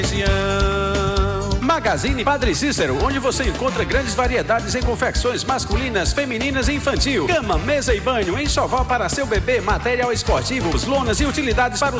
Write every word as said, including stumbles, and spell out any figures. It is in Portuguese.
Magazine Padre Cícero, onde você encontra grandes variedades em confecções masculinas, femininas e infantil. Cama, mesa e banho, enxoval para seu bebê, material esportivo, lonas e utilidades para o